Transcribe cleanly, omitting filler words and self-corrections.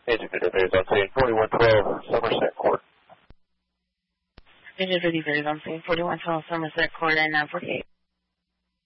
Agent Delivery on scene 4112 Somerset Court. Agent Delivery on scene 4112 Somerset Court and 948.